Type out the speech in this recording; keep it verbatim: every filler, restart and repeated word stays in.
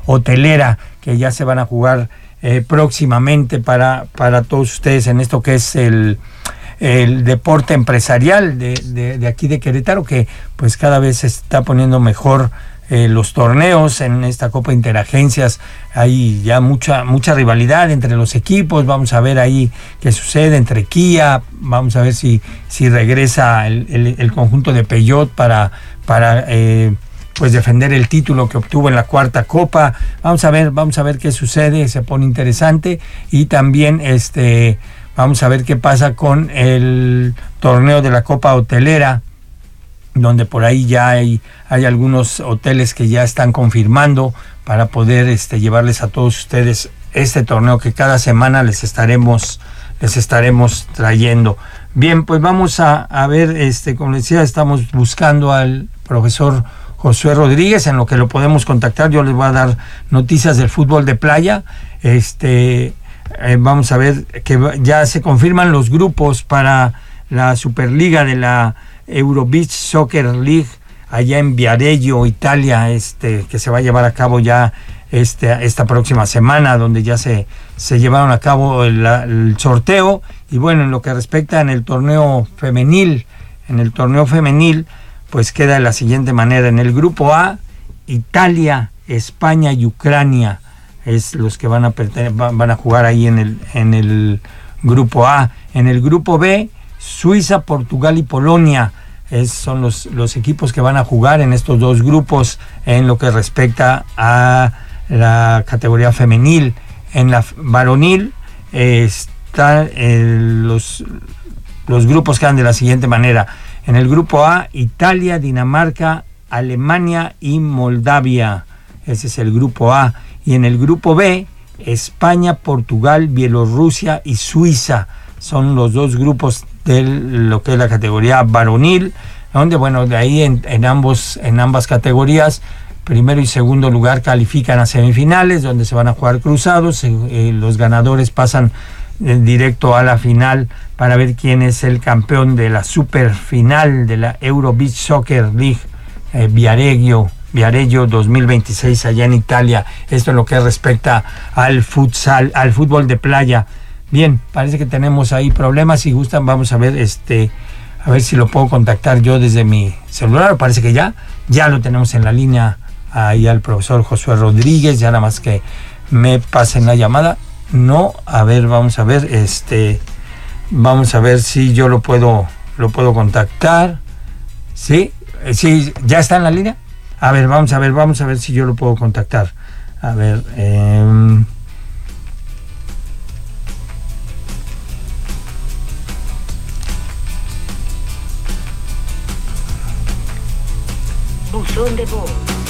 Hotelera, que ya se van a jugar eh, próximamente para, para todos ustedes en esto que es el, el deporte empresarial de, de, de aquí de Querétaro, que pues cada vez se está poniendo mejor. Eh, los torneos en esta Copa Interagencias, hay ya mucha mucha rivalidad entre los equipos. Vamos a ver ahí qué sucede entre Kia, vamos a ver si si regresa el, el, el conjunto de Peugeot para para eh, pues defender el título que obtuvo en la cuarta Copa. Vamos a ver vamos a ver qué sucede, se pone interesante. Y también este vamos a ver qué pasa con el torneo de la Copa Hotelera, donde por ahí ya hay, hay algunos hoteles que ya están confirmando para poder este, llevarles a todos ustedes este torneo que cada semana les estaremos, les estaremos trayendo. Bien, pues vamos a, a ver, este, como les decía, estamos buscando al profesor Josué Rodríguez, en lo que lo podemos contactar. Yo les voy a dar noticias del fútbol de playa. Este, eh, vamos a ver que ya se confirman los grupos para la Superliga de la Euro Beach Soccer League allá en Viareggio, Italia, este, que se va a llevar a cabo ya este, esta próxima semana, donde ya se, se llevaron a cabo el, el sorteo. Y bueno, en lo que respecta en el torneo femenil, en el torneo femenil, pues queda de la siguiente manera: en el grupo A, Italia, España y Ucrania es los que van a van a jugar ahí en el en el grupo A. En el grupo B, Suiza, Portugal y Polonia es, son los, los equipos que van a jugar en estos dos grupos en lo que respecta a la categoría femenil. En la varonil eh, están eh, los, los grupos quedan de la siguiente manera: en el grupo A, Italia, Dinamarca, Alemania y Moldavia. Ese es el grupo A. Y en el grupo B, España, Portugal, Bielorrusia y Suiza. Son los dos grupos de lo que es la categoría varonil, donde bueno, de ahí en, en ambos en ambas categorías, primero y segundo lugar califican a semifinales, donde se van a jugar cruzados. Eh, los ganadores pasan eh, directo a la final para ver quién es el campeón de la superfinal de la Euro Beach Soccer League eh, Viareggio Viareggio dos mil veintiséis allá en Italia. Esto es lo que respecta al futsal, al fútbol de playa. Bien, parece que tenemos ahí problemas. Si gustan, vamos a ver este a ver si lo puedo contactar yo desde mi celular. Parece que ya ya lo tenemos en la línea ahí al profesor Josué Rodríguez. Ya nada más que me pasen la llamada. No, a ver, vamos a ver este vamos a ver si yo lo puedo lo puedo contactar. Sí, sí, ya está en la línea. A ver, vamos a ver, vamos a ver si yo lo puedo contactar. A ver, eh, buzón de voz.